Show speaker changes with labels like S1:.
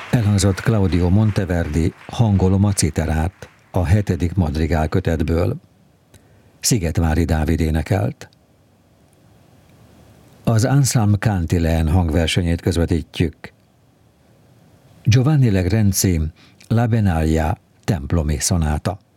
S1: Elhangzott Claudio Monteverdi Hangolom a citerát, a 7. madrigál kötetből. Szigetvári Dávid énekelt. Az Ensemble Cantilene hangversenyét közvetítjük. Giovanni Legrenzi La Benaglia templomi szonáta.